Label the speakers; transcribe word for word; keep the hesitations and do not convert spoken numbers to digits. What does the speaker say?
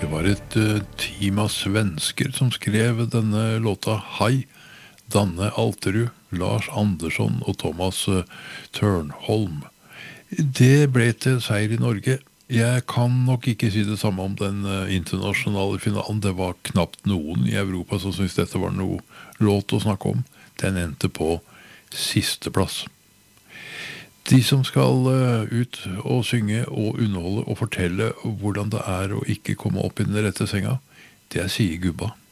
Speaker 1: Det var et uh, team av svensker som skrev denne låta Hei, Danne Alterud, Lars Andersson og Thomas uh, Tørnholm. Det ble til seier i Norge. Jeg kan nok ikke si det samme om den uh, internasjonale finalen. Det var knapt noen i Europa som syntes dette var noe låt å snakke om. Den endte på siste plass. De som skal uh, ut og synge og underholde og fortelle hvordan det er å ikke komme opp i den rette senga, det er Sie Gubba.